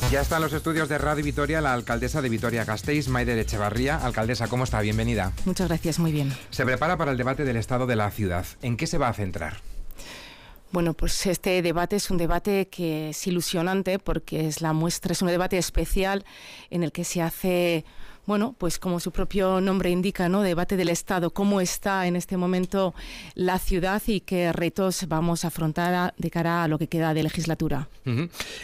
Ya está en los estudios de Radio Vitoria la alcaldesa de Vitoria-Gasteiz, Maider Etxebarria. Alcaldesa, ¿cómo está? Bienvenida. Muchas gracias, muy bien. Se prepara para el debate del estado de la ciudad. ¿En qué se va a centrar? Bueno, pues este debate es un debate que es ilusionante porque es un debate especial en el que se hace, bueno, pues como su propio nombre indica, ¿no? Debate del Estado, cómo está en este momento la ciudad y qué retos vamos a afrontar de cara a lo que queda de legislatura.